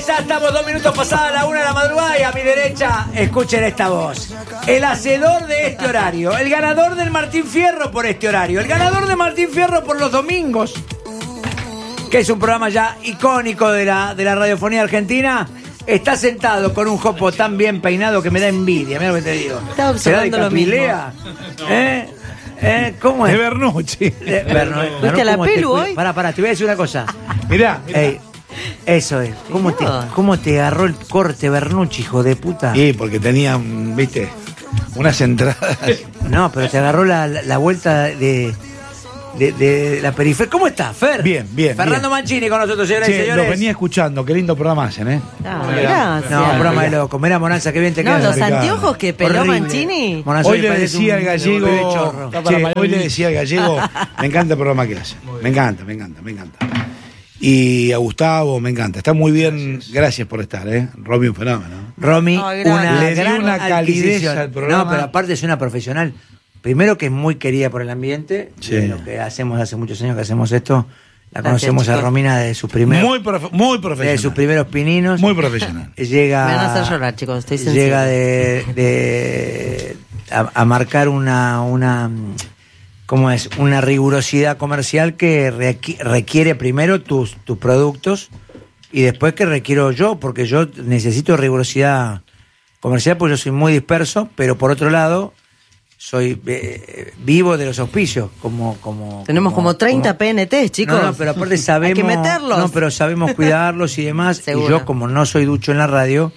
Ya estamos 2 minutos pasada la 1 de la madrugada y a mi derecha, escuchen esta voz. El hacedor de este horario, el ganador del Martín Fierro por este horario, el ganador de Martín Fierro por los domingos, que es un programa ya icónico de la radiofonía argentina. Está sentado con un jopo tan bien peinado que me da envidia. Mira lo que te digo. Está observando lo mismo. ¿Cómo es? De Bernucci. ¿Viste la pelu hoy? Pará, te voy a decir una cosa. Mirá. Ey, eso es. ¿Cómo te agarró el corte Bernucci, hijo de puta? Sí, porque tenía, viste, unas entradas. No, pero te agarró la vuelta de la periferia. ¿Cómo estás, Fer? Bien. Fernando Mancini con nosotros, señoras y señores. Los venía escuchando, qué lindo programa hacen, ¿eh? Gracias. No, programa de loco. Mirá, Moranza, qué bien te queda. No, los anteojos que peló Horrible. Mancini. Moranza, Hoy le parece decía un al gallego, bebé chorro. hoy le decía al gallego, me encanta el programa que hace. Me encanta. Y a Gustavo, me encanta. Está muy bien, gracias por estar, ¿eh? Romy, un fenómeno. Romy, le dio gran una calidez adquisición. al programa. No, pero aparte es una profesional. Primero que es muy querida por el ambiente. Sí. Lo que hacemos hace muchos años que hacemos esto. La Gracias, conocemos a chicos. Romina de sus primeros. Muy profesional. De sus primeros pininos. Muy profesional. Llega. Me van a hacer llorar, chicos, estoy sensible. Llega a marcar una ¿cómo es? Una rigurosidad comercial que requiere primero tus productos y después que requiero yo, porque yo necesito rigurosidad comercial porque yo soy muy disperso, pero por otro lado soy vivo de los auspicios, Tenemos como 30 PNTs, chicos. No, pero aparte sabemos. Hay que meterlos. No, pero sabemos cuidarlos y demás. Seguro. Y yo, como no soy ducho en la radio,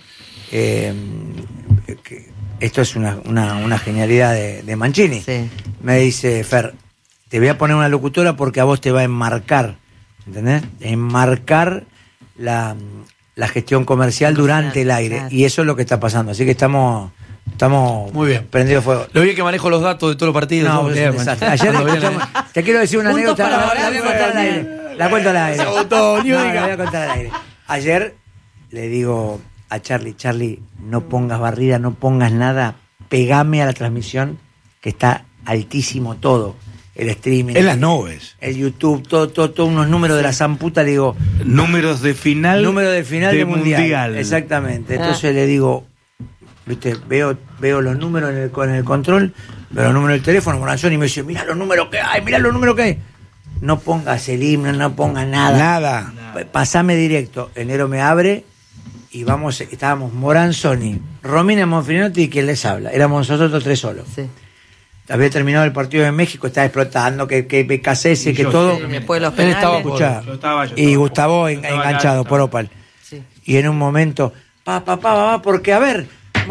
esto es una genialidad de Mancini. Sí. Me dice, Fer, te voy a poner una locutora porque a vos te va a enmarcar, ¿entendés? Enmarcar la gestión comercial durante el aire. Claro. Y eso es lo que está pasando. Así que estamos muy bien. prendidos fuego. Lo bien que manejo los datos de todos los partidos. No, todo es bien, un desastre. man. Ayer Todo bien, escuchamos, te quiero decir una Puntos anécdota, para la voy a contar al aire. La cuento al aire. Se agotó, ni No, diga. la voy a contar al aire. Ayer le digo a Charlie, no pongas barrida, no pongas nada, pegame a la transmisión, que está altísimo todo. El streaming. En las nubes. El YouTube, todo unos números de la zamputa, le digo. Números de final. Número del final de mundial. Exactamente. Entonces le digo, viste, veo los números con el control, veo los números del teléfono, Moranzón, y me dice, mirá los números que hay. No pongas el himno, no pongas nada. Pasame directo. Enero me abre y estábamos Moranzoni, Romina Monfrinotti y quien les habla. Éramos nosotros 3 solos. Sí. Había terminado el partido de México, estaba explotando, que BKC, que todo. Después los Él estaba penales. Escuchá, Yo estaba y Gustavo enganchado por Opal. Sí. Y en un momento, porque a ver,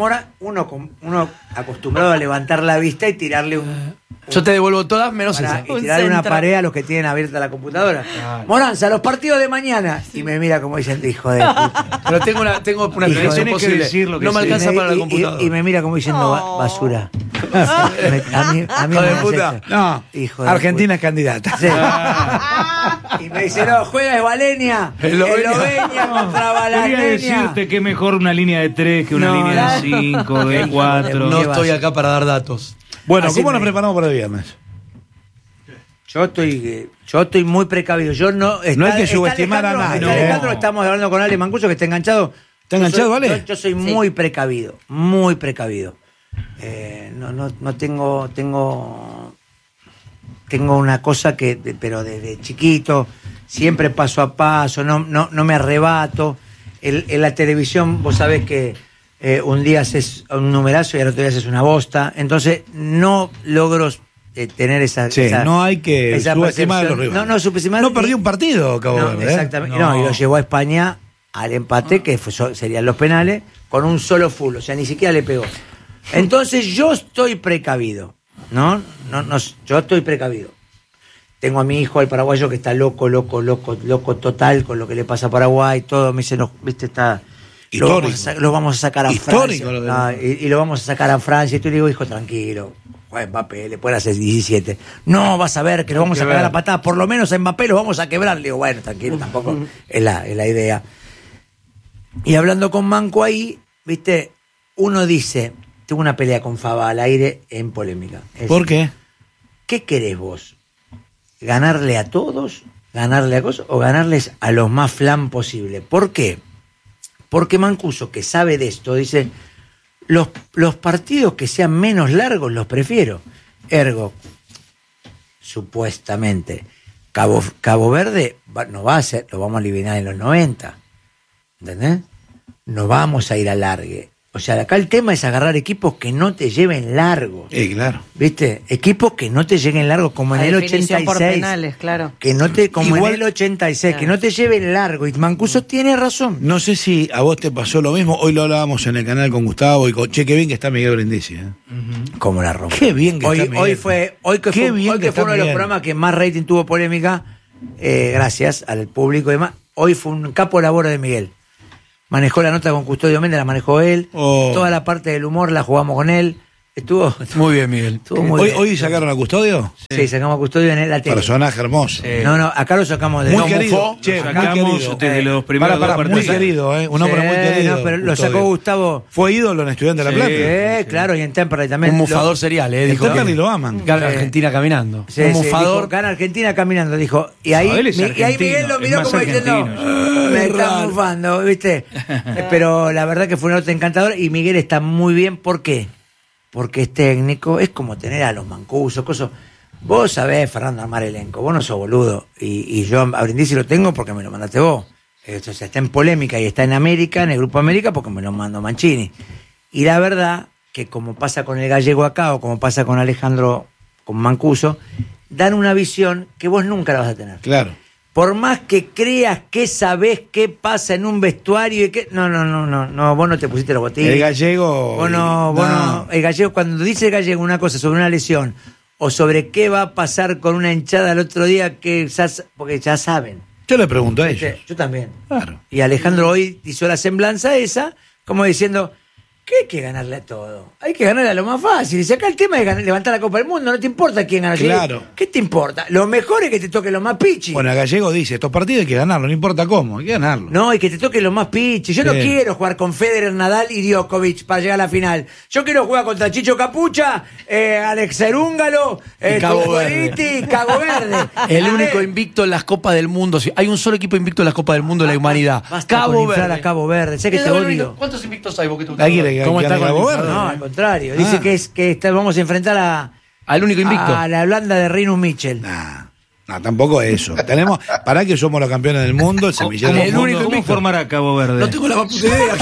uno acostumbrado a levantar la vista y tirarle Yo te devuelvo todas menos esa. y tirarle una centro. pared a los que tienen abierta la computadora. Moranza, los partidos de mañana. Y me mira como diciendo, hijo de puta. Pero tengo una Hijo, predicción tenés que posible. decir lo que No me sí. alcanza para la Y computadora. me mira como diciendo, No. basura. A mí Hijo de me hace puta. eso. No, Hijo de Argentina es candidata. Sí. Y me dice, no, juega Esbaleña. Eslovenia contra Quería Balanenia. decirte que es mejor una línea de 3 que una No, línea de no. 5, de Hijo 4. No ¿Qué estoy vas? acá para dar datos. Bueno, Así ¿cómo me- nos preparamos para el viernes? Yo estoy muy precavido. No hay que subestimar a nadie. Está Alejandro, estamos hablando con Ale Mancuso, que está enganchado. ¿Está enganchado, Ale? Yo soy muy precavido, muy precavido. No tengo una cosa pero desde chiquito, siempre paso a paso, no me arrebato. En la televisión, vos sabés que un día haces un numerazo y al otro día haces una bosta. Entonces, no logro tener esa. Sí, no hay que esa subestimar a los percepción. rivales. No subestimar. No perdió un partido, acabo No, de ver, ¿eh? exactamente. No, y lo llevó a España al empate, que serían los penales, con un solo full, o sea, ni siquiera le pegó. Entonces yo estoy precavido, ¿no? Yo estoy precavido. Tengo a mi hijo, el paraguayo, que está loco total con lo que le pasa a Paraguay, todo, me dice, no, viste, está... Lo vamos a sacar a Histórico Francia. Y lo vamos a sacar a Francia. Y tú le digo, hijo, tranquilo. Juega Mbappé, le pueden hacer 17. No, vas a ver que lo vamos a cagar a patadas. Por lo menos a Mbappé lo vamos a quebrar. Le digo, bueno, tranquilo, tampoco es la idea. Y hablando con Manco ahí, viste, uno dice, tengo una pelea con Fava al aire en polémica. ¿Por qué? ¿Qué querés vos? ¿Ganarle a todos? ¿Ganarle a cosas? ¿O ganarles a los más flan posible? ¿Por qué? Porque Mancuso, que sabe de esto, dice, los partidos que sean menos largos los prefiero. Ergo, supuestamente, Cabo Verde no va a ser, lo vamos a eliminar en los 90. ¿Entendés? No vamos a ir a largue. O sea, acá el tema es agarrar equipos que no te lleven largo. Claro. ¿Viste? Equipos que no te lleguen largo, como en el 86. Por penales, claro. Que no te, como Igual, en el 86, claro. que no te lleven largo. Y Mancuso tiene razón. No sé si a vos te pasó lo mismo. Hoy lo hablábamos en el canal con Gustavo y con. Che, qué bien que está Miguel Brindisi. Como la rompe. Qué bien que está Miguel. Hoy que fue uno de los programas que más rating tuvo polémica, gracias al público y demás. Hoy fue un capo laboro de Miguel. Manejó la nota con Custodio Méndez, la manejó él. Toda la parte del humor la jugamos con él. Estuvo muy bien, Miguel. ¿Hoy sacaron a Custodio? Sí, sacamos a Custodio en la tele. Personaje hermoso. No, acá lo sacamos de... Muy querido. Che, sacamos desde los primeros dos partidos. Muy querido, un hombre muy querido. No, pero lo sacó Gustavo. Fue ídolo en Estudiante de La Plata. Claro, y en Temperley también. Un mufador serial, En dijo. Temperley lo aman. Gana Argentina caminando. Sí, un mufador. Dijo, gana Argentina caminando, dijo. Y ahí, No, él es y ahí Miguel lo miró es más como diciendo, me está mufando, ¿viste? Pero la verdad que fue una nota encantadora y Miguel está muy bien. ¿Por qué? Porque es técnico, es como tener a los Mancusos, cosas. Vos sabés, Fernando, armar elenco, vos no sos boludo. Y yo a Brindisi lo tengo porque me lo mandaste vos. Entonces está en polémica y está en América, en el Grupo América, porque me lo mandó Mancini. Y la verdad que como pasa con el gallego acá o como pasa con Alejandro, con Mancuso, dan una visión que vos nunca la vas a tener. Claro. Por más que creas que sabés qué pasa en un vestuario y que... No, vos no te pusiste los botines. El gallego... Vos no. El gallego, cuando dice el gallego una cosa sobre una lesión o sobre qué va a pasar con una hinchada el otro día, porque ya saben. Yo le pregunto a ellos. Yo también. Claro. Y Alejandro hoy hizo la semblanza esa, como diciendo... ¿Qué hay que ganarle a todo? Hay que ganarle a lo más fácil. Si acá el tema es levantar la Copa del Mundo, no te importa quién gana. Claro. ¿Qué te importa? Lo mejor es que te toque lo más pichi. Bueno, el gallego dice, estos partidos hay que ganarlos, no importa cómo, hay que ganarlos. No, y que te toque lo más pichi. Yo no quiero jugar con Federer, Nadal y Djokovic para llegar a la final. Yo quiero jugar contra Chicho Capucha, Alex Cerúngalo, Cabo Verde. y Cabo Verde. El único invicto en las Copas del Mundo. Hay un solo equipo invicto en las Copas del Mundo de la humanidad. Cabo Verde. A Cabo Verde. Sé que te odio. ¿Cuántos invictos hay vos que tú ¿Cómo está Cabo Verde? No, al contrario. Dice que vamos a enfrentar al único invicto. A la Holanda de Rinus Michel. No, tampoco eso. Tenemos, para que somos los campeones del mundo, el semillero del mundo. ¿Cómo formará Cabo Verde? No tengo la más puta idea.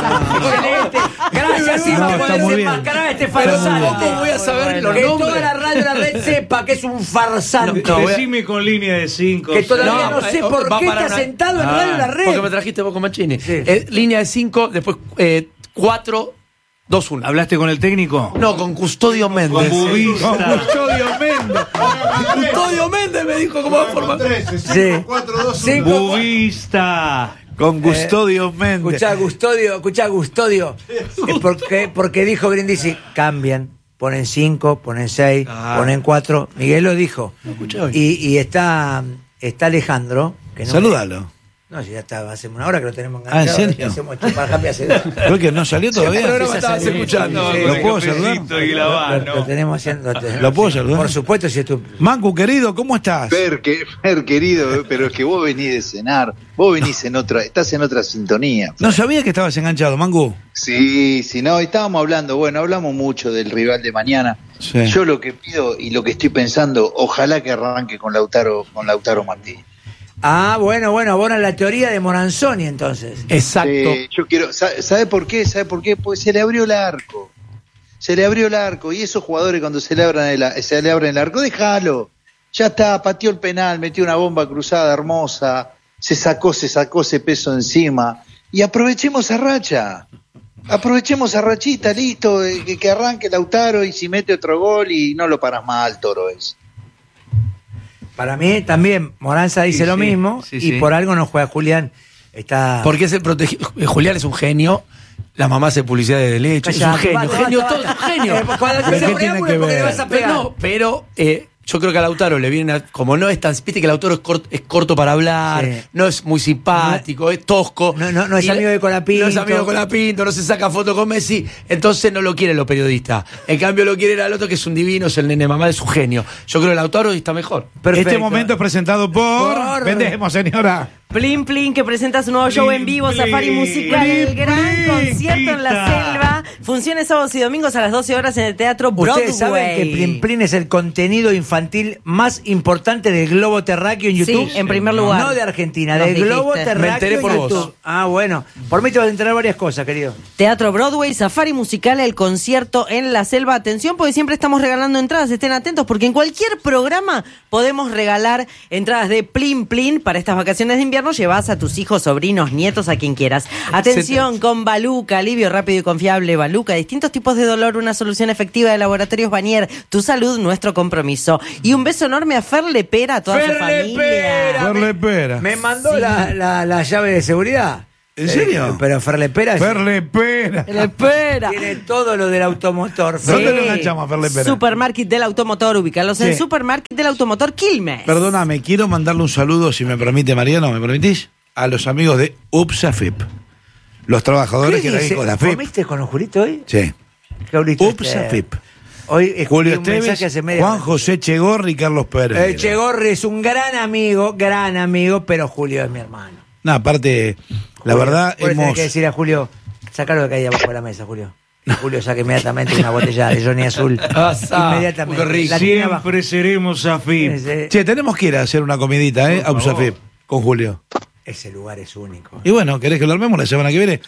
Gracias, Silva, por desenmascarar a este farsante. ¿Cómo voy a saber los que nombres? toda la radio de la red sepa que es un farsante. Decime con línea de 5. Que todavía no sé por qué está sentado en radio de la red. Porque me trajiste vos con Mancini. Sí. Línea de 5, después 4, 2, 1. ¿Hablaste con el técnico? No, con Custodio Méndez. Con Bubista. Con Custodio Méndez. Custodio Méndez me dijo cómo va a formar. 5, 4, 2, 1. Bubista. Con Custodio Méndez. Escuchá, Custodio. Porque dijo Brindisi, cambian. Ponen 5, ponen 6, ponen 4. Miguel lo dijo. Y está Alejandro. Que no Salúdalo. No, si ya está, hace una hora que lo tenemos ¿en serio? Hacemos chupar happy hace 2. Creo que no salió todavía. El programa estabas escuchando. Sí, ¿Lo puedo saludar? Lo tenemos haciendo. ¿Lo puedo saludar? Por supuesto, si es tu... Mancu, querido, ¿cómo estás? Fer, querido, pero es que vos venís de cenar, vos venís estás en otra sintonía. No sabía que estabas enganchado, Mancu. Sí, no, estábamos hablamos mucho del rival de mañana. Sí. Yo lo que pido y lo que estoy pensando, ojalá que arranque con Lautaro Martínez. Bueno, abona la teoría de Moranzoni entonces. Exacto. Yo quiero, ¿sabe por qué? Porque se le abrió el arco. Y esos jugadores cuando se le abren el arco, déjalo. Ya está, pateó el penal, metió una bomba cruzada hermosa, se sacó ese peso encima. Y aprovechemos a racha. Aprovechemos a rachita, listo, que arranque Lautaro y si mete otro gol y no lo paras mal, Toro es. Para mí también, Moranza dice lo mismo y por algo no juega Julián. Porque es el protegido. Julián es un genio. La mamá hace publicidad de leche. Es un genio. Todo es un genio. ¿Qué tiene que ver? Pero Yo creo que a Lautaro le viene, como no es tan... Viste que Lautaro es corto para hablar, Sí. no es muy simpático, es tosco. No es amigo de Colapinto. No es amigo de Colapinto, no se saca foto con Messi, entonces no lo quieren los periodistas. En cambio lo quiere al otro que es un divino, es el nene mamá, es un genio. Yo creo que Lautaro está mejor. Perfecto. Este momento es presentado por... Vendemos, señora. Plin Plin, que presenta su nuevo show en vivo, Plin, Safari Plin, Musical, el gran Plin, concierto en la quita. selva. Funciones sábados y domingos a las 12 horas en el Teatro Broadway. Ustedes saben que Plin Plin es el contenido infantil más importante del globo terráqueo en YouTube. Sí, en primer lugar. No de Argentina, Nos del globo dijiste. terráqueo Me enteré por en vos. YouTube. Ah, bueno. Por mí te vas a enterar varias cosas, querido. Teatro Broadway, Safari Musical, el concierto en la selva. Atención, porque siempre estamos regalando entradas, estén atentos, porque en cualquier programa podemos regalar entradas de Plin Plin para estas vacaciones de invierno. Llevas a tus hijos, sobrinos, nietos, a quien quieras. Atención, con Baluca, alivio rápido y confiable. Baluca, distintos tipos de dolor, una solución efectiva de Laboratorios Banier. Tu salud, nuestro compromiso. Y un beso enorme a Fer Lepera, a toda su familia. Ferle Pera. Me mandó la llave de seguridad. ¿En serio? Pero Ferle Pera Ferle Pera. Lepera. tiene todo lo del automotor. ¿Dónde lo enganchamos a Ferle Pera? Supermarket del Automotor, ubicarlos en Sí. Supermarket del Automotor Quilmes. Perdóname, quiero mandarle un saludo, si me permite, Mariano, ¿me permitís? A los amigos de UPSAFIP. Los trabajadores que traen con la FIP. ¿Comiste con los Julito hoy? Sí. ¿Qué Julito? UPSAFIP. Hoy escribí Julio un mensaje Esteves, hace media Juan hora. José Chegorri y Carlos Pérez. Chegorri es un gran amigo, pero Julio es mi hermano. No, aparte, la Julio, verdad, por eso hemos... hay que decir a Julio, sacalo de que hay abajo de la mesa, Julio. Y Julio saca inmediatamente una botella de Johnny Azul. Inmediatamente. Qué rico. La tiene abajo. Siempre seremos AFIP. Ese, tenemos que ir a hacer una comidita, a Por favor. UPSAFIP, con Julio. ese lugar es único. Y bueno, ¿querés que lo armemos la semana que viene?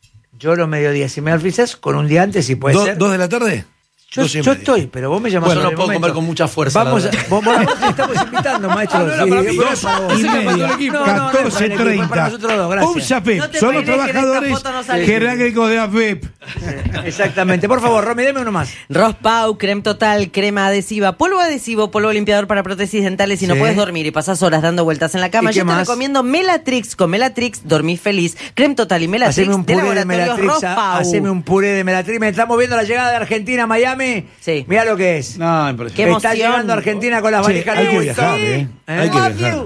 Yo los mediodías, si me avisas, con un día antes, si puede ser. ¿2 de la tarde? Yo 2:30. estoy, pero vos me llamás Bueno, sobre no el puedo momento. comer con mucha fuerza, Vamos, la a, verdad. vos te estamos invitando, maestro. Ah, no era para mí, pero dos, es para vos. y Pensé que para todo el media, equipo. No, no, no es para el equipo, es para 14:30. nosotros dos, gracias. UPSAFIP, No te son los imaginé que en esta trabajadores foto no sale. jerárquicos de AFIP. Exactamente. Por favor, Romy, deme uno más. Rospau, creme total, crema adhesiva, polvo adhesivo, polvo limpiador para prótesis dentales. Si no Sí. puedes dormir y pasas horas dando vueltas en la cama, ¿Y qué yo te más? recomiendo Melatrix. Con Melatrix dormís feliz. Creme total y Melatrix Haceme un de puré de Laboratorios Melatrix. Rospau. Haceme un puré de Melatrix. Me estamos viendo la llegada de Argentina a Miami. Sí. Mira lo que es. No, impresionante. Qué Está emoción. llegando a Argentina con las Che, valijas hay de que Winston. viajar, Hay que Love viajar. you.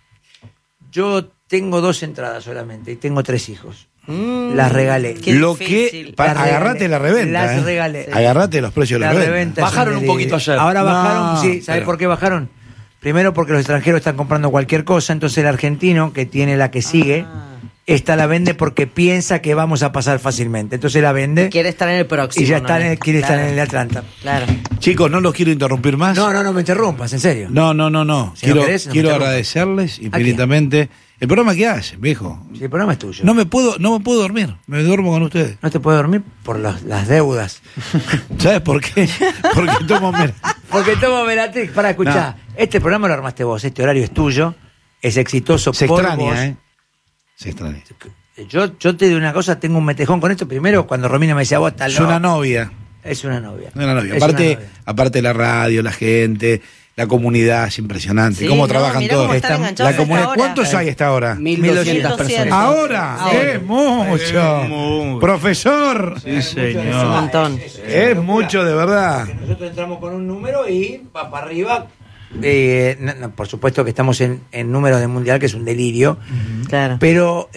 Yo tengo 2 entradas solamente y tengo 3 hijos. Las regalé. Qué Lo difícil. que... Las regalé. Agarrate la reventa. Las regalé. Agarrate los precios de la La reventa. reventa Bajaron es un poquito ayer. Ahora No, bajaron, sí. ¿Sabes pero- por qué bajaron? Primero porque los extranjeros están comprando cualquier cosa, entonces el argentino que tiene la que sigue, esta la vende porque piensa que vamos a pasar fácilmente. Entonces la vende Quiere estar en el próximo. y ya ¿no? está quiere estar Claro. en el Atlanta. Claro. Chicos, no los quiero interrumpir más. No me interrumpas, en serio. No. Si no Quiero, querés, no me quiero interrumpas. agradecerles infinitamente el programa que hacen, viejo. Sí, el programa es tuyo. No me puedo dormir. Me duermo con ustedes. No te puedes dormir por las deudas. ¿Sabes por qué? Porque tomo Porque tomo Melatrix. Para escuchar. Este programa lo armaste vos. Este horario es tuyo. Es exitoso Se por extraña, vos. Se extraña. Yo te digo una cosa, tengo un metejón con esto. Primero, cuando Romina me decía, vos estás Es una loco. novia. Es una novia. Una novia. Es Aparte, una novia. aparte la radio, la gente, la comunidad, es impresionante. Sí, cómo no, trabajan mirá todos. cómo están enganchados La a esta comunidad, hora. ¿cuántos hay a esta hora? 1.200 personas. Ahora, Ahora. es mucho. Es mucho. Profesor, Sí, Un señor. montón. es mucho de verdad. Nosotros entramos con un número y va para arriba. Por supuesto que estamos en números de mundial, que es un delirio. Claro. Pero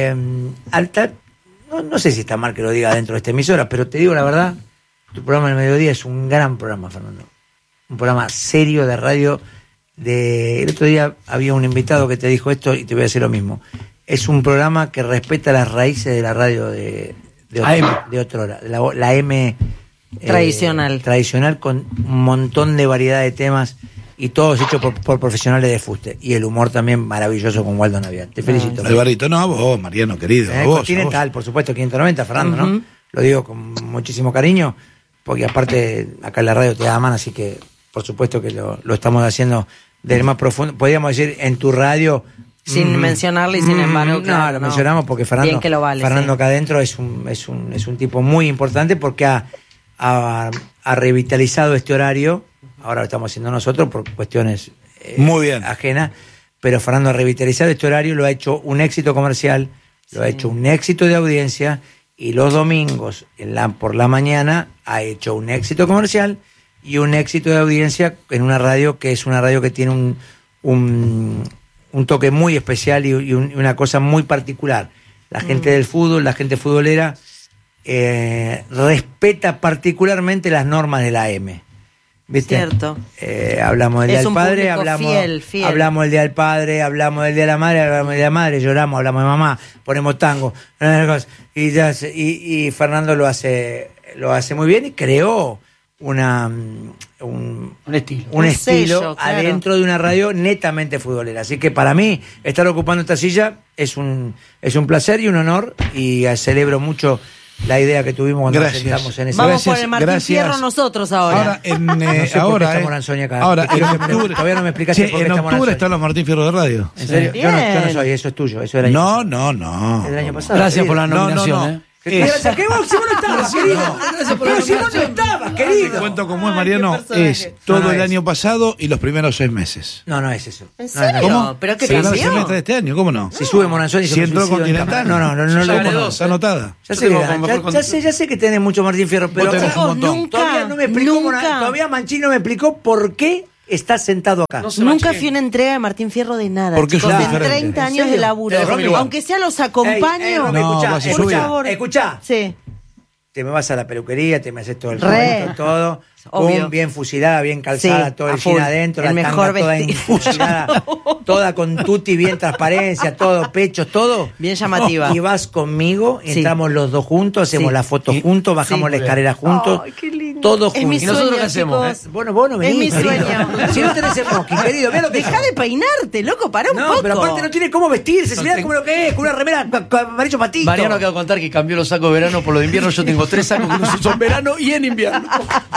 no sé si está mal que lo diga dentro de esta emisora, pero te digo la verdad, tu programa del mediodía es un gran programa, Fernando. Un programa serio de radio. El otro día había un invitado que te dijo esto y te voy a decir lo mismo. Es un programa que respeta las raíces de la radio de otrora, la M Tradicional. tradicional, con un montón de variedad de temas y todos hechos por profesionales de fuste. Y el humor también maravilloso con Waldo Naviat. Te felicito. Alvarito, no, a vos, Mariano, querido. A vos, Continental, por supuesto, 590, Fernando, Ujú. ¿no? Lo digo con muchísimo cariño, porque aparte acá en la radio te da mano, así que por supuesto que lo estamos haciendo del más profundo. Podríamos decir en tu radio. Sin mencionarle y sin embargo, claro, no, lo mencionamos porque Fernando, Bien que lo vale, Fernando sí. acá adentro es un tipo muy importante porque ha revitalizado este horario. Ahora lo estamos haciendo nosotros por cuestiones Muy bien. ajenas, pero Fernando ha revitalizado este horario, lo ha hecho un éxito comercial, lo ha hecho un éxito de audiencia, y los domingos por la mañana ha hecho un éxito comercial y un éxito de audiencia en una radio que es una radio que tiene un toque muy especial y una cosa muy particular. La gente del fútbol, la gente futbolera, respeta particularmente las normas de la AM. ¿Viste? Cierto. Hablamos del Día Es del un Padre, público fiel. hablamos del Día del Padre, hablamos del Día de la Madre, hablamos del Día de la Madre, lloramos, hablamos de mamá, ponemos tango, y Fernando lo hace muy bien y creó un estilo sello, claro. adentro de una radio netamente futbolera. Así que para mí estar ocupando esta silla es un placer y un honor, y celebro mucho la idea que tuvimos cuando nos sentamos en ese. Vamos por el Martín Fierro nosotros ahora. Ahora, Moranzoni acá. Ahora, en octubre, todavía no me explicaste por qué en está octubre Moranzoni. están los Martín Fierro de radio. ¿En serio? Yo no soy, eso es tuyo, eso era No. el año pasado. Gracias por la No, nominación. ¿Qué vos, si vos no estabas, querido? Pero si vos no estabas, querido. Cuento como es, Mariano, qué personaje. es todo No el es. año pasado y los primeros 6 meses. No es eso. ¿En serio? ¿Cómo? ¿Pero qué Primer cambió? semestre de este año, ¿cómo no? Si sube Moranzoni, Si entró Continental. No. Está anotada. Ya sé que tenés mucho Martín Fierro, pero Vos tenés un montón. todavía no me explicó, todavía Manchini no me explicó por qué está sentado acá. Nunca fui a una entrega de Martín Fierro de nada. Porque chicos, es de diferente. 30 ¿En años de serio? laburo. Te dejo mi lugar. Aunque sea los acompaño. No, vas a subir. Escuchá. Sí. Te me vas a la peluquería, te me haces todo el Re. cuento, todo. Obvio. Bien fusilada, bien calzada, Sí, todo a el jean full. adentro, El la mejor tanga toda vestido. enfusilada, toda con tutti, bien transparencia, todo, pechos, todo. Bien llamativa. Y vas conmigo, Sí. entramos los dos juntos, hacemos Sí. la foto juntos, bajamos la escalera juntos, Ay, qué lindo. todos Es mi juntos. ¿Y nosotros sueño, qué hacemos? chicos. Vos no venís, Es mi querido. sueño. Si no tenés smoking, querido, mirá lo que Deja de peinarte, loco, pará un No, poco. pero aparte no tiene cómo vestirse, mirá como lo que es, con una remera amarillo patito. Mariano acaba de contar que cambió los sacos de verano por los de invierno. Yo tengo 3 sacos que no se usan en verano y en invierno.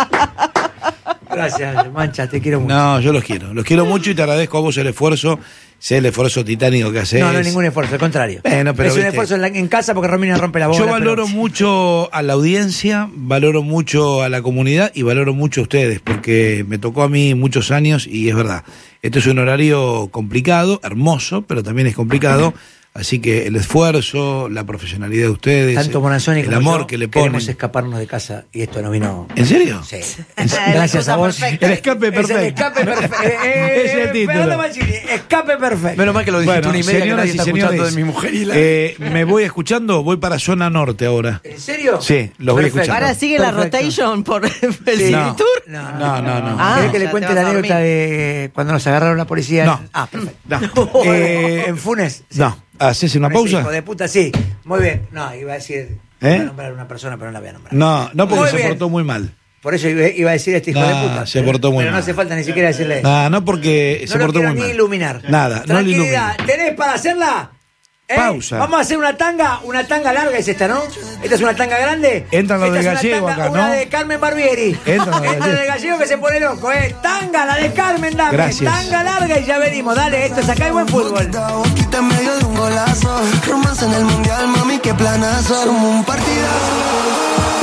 Gracias, Mancha, te quiero mucho. No, yo los quiero mucho y te agradezco a vos el esfuerzo, sé el esfuerzo titánico que haces. No hay ningún esfuerzo, al contrario. Bueno, pero es un viste. esfuerzo en casa porque Romina rompe la bola. Yo valoro mucho a la audiencia, valoro mucho a la comunidad y valoro mucho a ustedes, porque me tocó a mí muchos años y es verdad, esto es un horario complicado, hermoso, pero también es complicado, así que el esfuerzo, la profesionalidad de ustedes, Tanto Moranzoni el como amor yo que le ponen. queremos escaparnos de casa y esto no vino. ¿En serio? Sí. Gracias a vos. El escape perfecto. Es el escape perfecto. Es el título. Fernando Manchini, escape perfecto. Menos mal que lo dijiste Bueno, 1:30 que señoras nadie y está escuchando señores, de mi mujer y la... me voy escuchando, voy para zona norte ahora. ¿En serio? Sí, los voy Perfecto. escuchando. Ahora sigue la Perfecto. rotation por el Sí. City No. Tour. No. Ah, ¿Querés que le ya cuente te la vas a anécdota dormir. de cuando nos agarraron la policía? No. Perfecto. No. En Funes. Sí. No. ¿Haces una Funes, pausa? Hijo de puta, sí. Muy bien. No, iba a decir. Iba a nombrar a una persona, pero no la voy a nombrar. No, porque Muy se bien. portó muy mal. Por eso iba a decir este hijo de puta. Se portó muy Pero no mal. hace falta ni siquiera decirle eso. No, porque No se lo portó quiero muy ni mal. iluminar. Nada, no lo Tranquilidad. ilumina. ¿Tenés para hacerla? Pausa. Vamos a hacer una tanga larga es esta, ¿no? Esta es una tanga grande. Entran los Esta de es una Gallego tanga, acá, una ¿no? de Carmen Barbieri. Entran los de Entra Gallego. de Gallego que se pone loco, Tanga, la de Carmen, dame. Gracias. Tanga larga y ya venimos. Dale, esto es acá y buen fútbol. Boquita en medio de un golazo. Romance en el mundial, mami, qué planazo. Como un partidazo.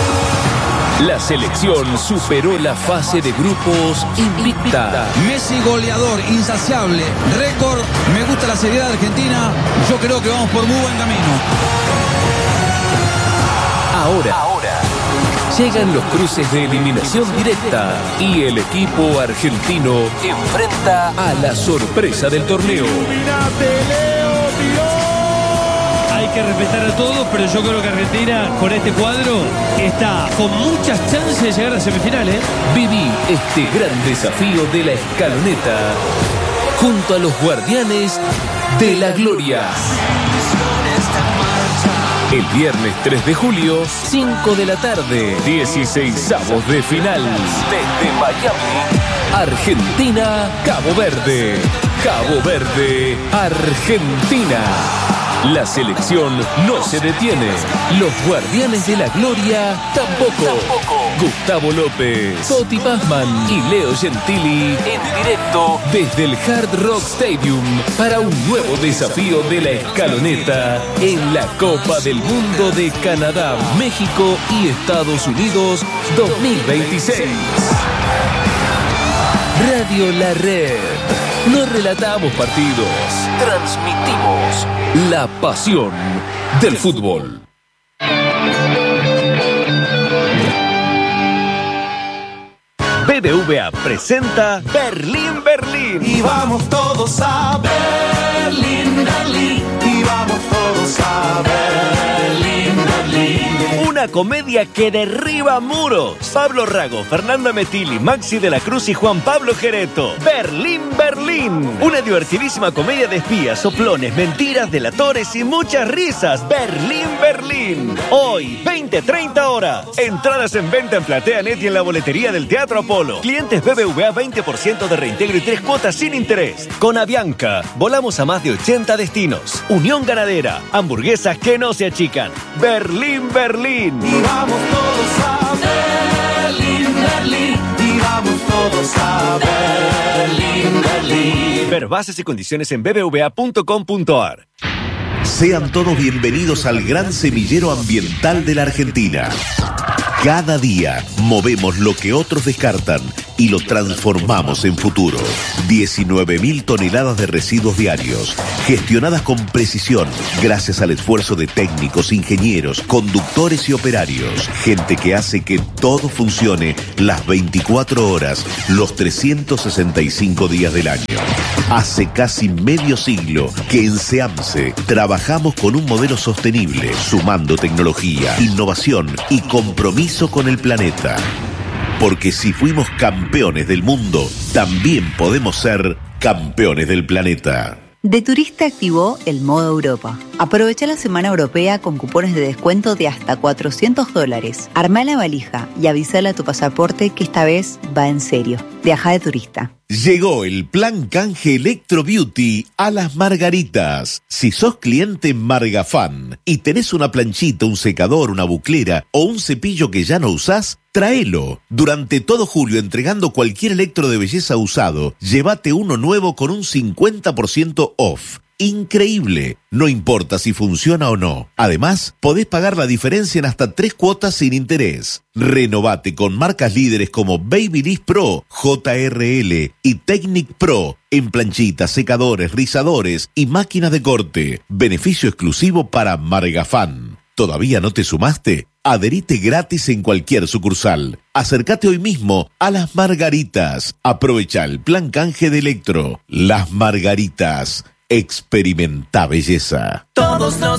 La selección superó la fase de grupos invicta. Messi goleador, insaciable, récord. Me gusta la seriedad de Argentina. Yo creo que vamos por muy buen camino. Ahora llegan los cruces de eliminación directa y el equipo argentino enfrenta a la sorpresa del torneo. Hay que respetar a todos, pero yo creo que Argentina con este cuadro está con muchas chances de llegar a semifinales. Viví este gran desafío de la escaloneta junto a los guardianes de la gloria. El viernes 3 de julio, 5 de la tarde, 16avos de final. Desde Miami, Argentina, Cabo Verde. Cabo Verde, Argentina. La selección no se detiene. Los guardianes de la gloria tampoco. Gustavo López, Toti Pazman y Leo Gentili en directo desde el Hard Rock Stadium para un nuevo desafío de la escaloneta en la Copa del Mundo de Canadá, México y Estados Unidos 2026. Radio La Red. No relatamos partidos, transmitimos la pasión del fútbol. BBVA presenta Berlín, Berlín. Y vamos todos a Berlín, Berlín. Y vamos todos a Berlín, Berlín. Una comedia que derriba muros. Pablo Rago, Fernanda Metilli, Maxi de la Cruz y Juan Pablo Gereto. Berlín, Berlín. Una divertidísima comedia de espías, soplones, mentiras, delatores y muchas risas. Berlín, Berlín. Hoy, 20-30 horas. Entradas en venta en PlateaNet y en la boletería del Teatro Apolo. Clientes BBVA 20% de reintegro y 3 cuotas sin interés. Con Avianca, volamos a más de 80 destinos. Unión Ganadera, hamburguesas que no se achican. Berlín, Berlín. Y vamos todos a Berlín, Berlín. Y vamos todos a Berlín, Berlín. Ver bases y condiciones en bbva.com.ar. Sean todos bienvenidos al gran semillero ambiental de la Argentina. Cada día movemos lo que otros descartan y lo transformamos en futuro. 19.000 toneladas de residuos diarios, gestionadas con precisión, gracias al esfuerzo de técnicos, ingenieros, conductores y operarios. Gente que hace que todo funcione las 24 horas, los 365 días del año. Hace casi medio siglo que en SEAMSE trabajamos con un modelo sostenible, sumando tecnología, innovación y compromiso con el planeta. Porque si fuimos campeones del mundo, también podemos ser campeones del planeta. De Turista activó el modo Europa. Aprovecha la semana europea con cupones de descuento de hasta $400. Armá la valija y avísale a tu pasaporte que esta vez va en serio. Viaja de Turista. Llegó el plan canje Electro Beauty a Las Margaritas. Si sos cliente Margafan y tenés una planchita, un secador, una buclera o un cepillo que ya no usás, tráelo. Durante todo julio, entregando cualquier electro de belleza usado, llévate uno nuevo con un 50% off. Increíble, no importa si funciona o no. Además, podés pagar la diferencia en hasta 3 cuotas sin interés. Renovate con marcas líderes como Babyliss Pro, JRL y Technic Pro en planchitas, secadores, rizadores y máquinas de corte. Beneficio exclusivo para Margafan. ¿Todavía no te sumaste? Adherite gratis en cualquier sucursal. Acércate hoy mismo a Las Margaritas. Aprovecha el plan canje de Electro. Las Margaritas. Experimenta belleza. Todos los